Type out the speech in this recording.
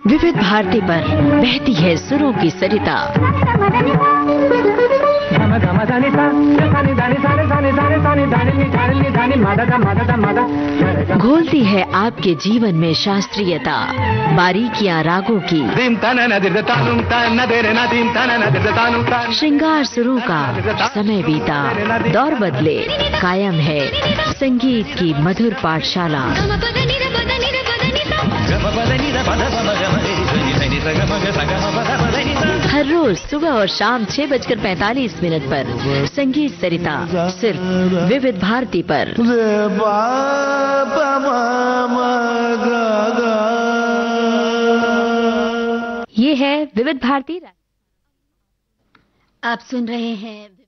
विविध भारती पर बहती है सुरों की सरिता। घोलती है आपके जीवन में शास्त्रीयता, बारीकियां रागों की। श्रृंगार सुरों का समय बीता, दौर बदले, कायम है संगीत की मधुर पाठशाला। हर रोज सुबह और शाम 6:45 पर संगीत सरिता, सिर्फ विविध भारती पर। ये है विविध भारती। आप सुन रहे हैं